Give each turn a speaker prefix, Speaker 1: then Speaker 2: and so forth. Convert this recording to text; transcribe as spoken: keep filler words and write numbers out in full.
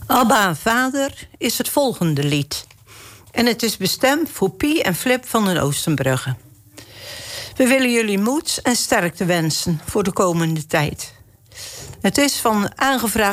Speaker 1: Abba, vader is het volgende lied. En het is bestemd voor Pie en Flip van den Oostenbrugge. We willen jullie moed en sterkte wensen voor de komende tijd. Het is van aangevraagd